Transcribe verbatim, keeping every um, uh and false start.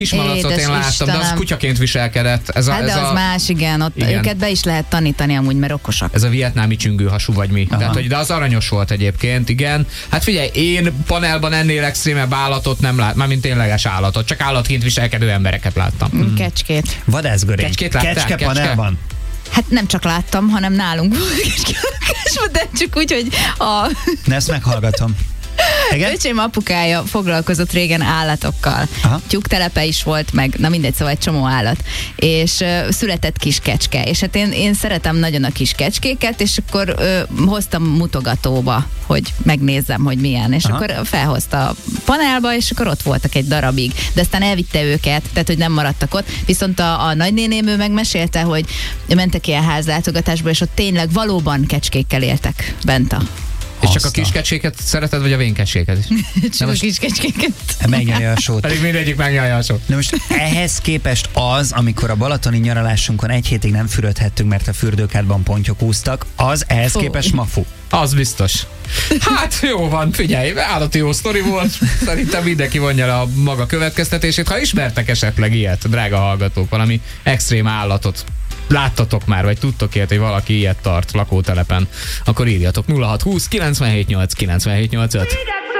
Kismalacot én láttam, Istenem. de az kutyaként viselkedett. Ez a, Hát ez de az a, más, igen, ott igen. őket be is lehet tanítani amúgy, mert okosak. Ez a vietnámi csüngőhasú vagy mi. Tehát, hogy, de az aranyos volt egyébként, igen. Hát figyelj, én panelban ennél extrémebb állatot nem láttam, mármint tényleges állatot, csak állatként viselkedő embereket láttam. Mm. Kecskét. Vadászgörény. Kecskét láttál? Kecske Kecske? panelban. Hát nem csak láttam, hanem nálunk volt kecske, de csak úgy, hogy a... Ne, ezt meghallgatom. Igen? Öcsém apukája foglalkozott régen állatokkal. Aha. Tyúktelepe is volt, meg na mindegy, szóval egy csomó állat. És uh, született kis kecske. És hát én, én szeretem nagyon a kis kecskéket, és akkor uh, hoztam mutogatóba, hogy megnézzem, hogy milyen. És Aha. akkor felhozta a panelba, és akkor ott voltak egy darabig. De aztán elvitte őket, tehát hogy nem maradtak ott. Viszont a, a nagynéném ő megmesélte, hogy mentek ilyen házlátogatásba, és ott tényleg valóban kecskékkel éltek bent a... És csak a Azt a- kiskecséket szereted, vagy a vénkecséket is? Csak most- a kis kecskéket. Megnyalja a sót. Pedig mindegyik megnyalja a sót. Na most ehhez képest az, amikor a balatoni nyaralásunkon egy hétig nem fürödhettünk, mert a fürdőkádban pontyok úsztak, az ehhez Fú. képest mafu. Az biztos. Hát jó van, figyelj, állati jó sztori volt. Szerintem mindenki vonja le a maga következtetését. Ha ismertek esetleg ilyet, drága hallgatók, valami extrém állatot, láttatok már, vagy tudtok ilyet, hogy valaki ilyet tart lakótelepen, akkor írjatok nulla hat húsz kilencvenhét nyolc kilencvenhét nyolcvanöt.